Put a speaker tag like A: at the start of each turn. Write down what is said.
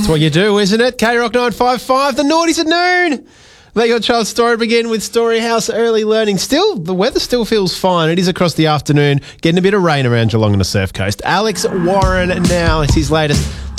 A: what you do, isn't it? K-Rock 955, the Naughties at noon. Let your child's story begin with Storyhouse Early Learning. Still, the weather still feels fine. It is across the afternoon, getting a bit of rain around Geelong and the Surf Coast. Alex Warren now, it's his latest